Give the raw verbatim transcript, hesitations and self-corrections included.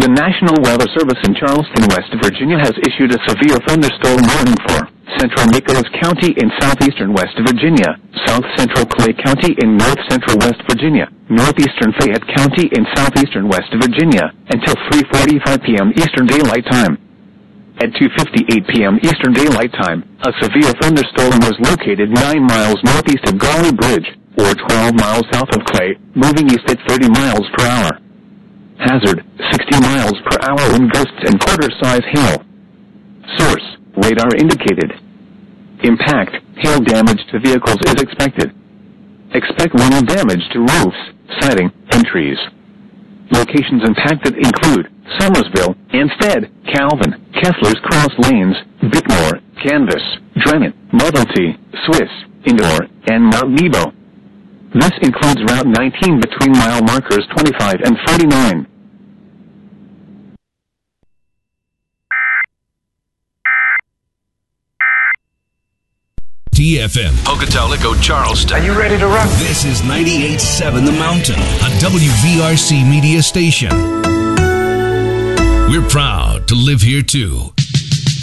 The National Weather Service in Charleston, West Virginia has issued a severe thunderstorm warning for central Nicholas County in southeastern West Virginia, south central Clay County in north central West Virginia, northeastern Fayette County in southeastern West Virginia, until three forty-five p.m. Eastern Daylight Time. At two fifty-eight p.m. Eastern Daylight Time, a severe thunderstorm was located nine miles northeast of Garley Bridge, or twelve miles south of Clay, moving east at thirty miles per hour. Hazard, sixty miles per hour wind gusts and quarter-size hail. Source, radar indicated. Impact, hail damage to vehicles is expected. Expect minimal damage to roofs, siding, and trees. Locations impacted include Somersville, Anstead, Calvin, Kessler's Cross Lanes, Bickmore, Canvas, Drennan, Muddlety, Swiss, Indore, and Mount Nebo. This includes Route nineteen between mile markers twenty-five and forty-nine. T F M, Pocatello, Charleston. Are you ready to rock? This is ninety-eight point seven The Mountain, a W V R C media station. We're proud to live here too.